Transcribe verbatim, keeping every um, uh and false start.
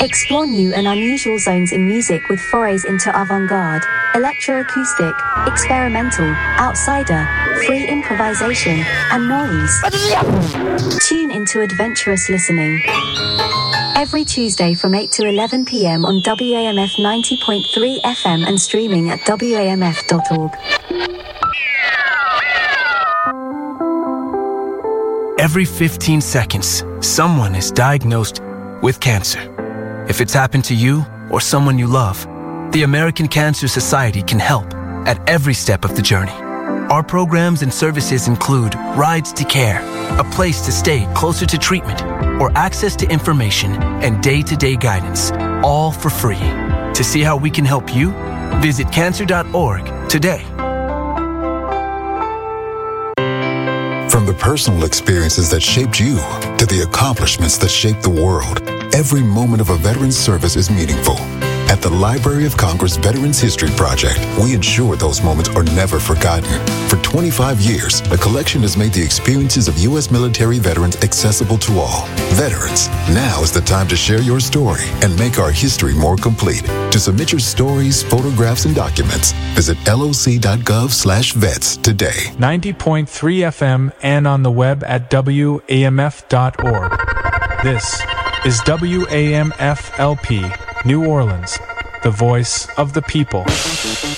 Explore new and unusual zones in music with forays into avant-garde, electroacoustic, experimental, outsider, free improvisation, and noise. Tune into adventurous listening. Every Tuesday from eight to eleven p.m. on W A M F ninety point three F M and streaming at W A M F dot org. Every fifteen seconds, someone is diagnosed with cancer. If it's happened to you or someone you love, the American Cancer Society can help at every step of the journey. Our programs and services include rides to care, a place to stay closer to treatment, or access to information and day-to-day guidance, all for free. To see how we can help you, visit cancer dot org today. From the personal experiences that shaped you to the accomplishments that shaped the world, every moment of a veteran's service is meaningful. At the Library of Congress Veterans History Project, we ensure those moments are never forgotten. For twenty-five years, the collection has made the experiences of U S military veterans accessible to all. Veterans, now is the time to share your story and make our history more complete. To submit your stories, photographs, and documents, visit loc.gov slash vets today. ninety point three F M and on the web at W A M F dot org. This is W A M F L P, New Orleans, the voice of the people.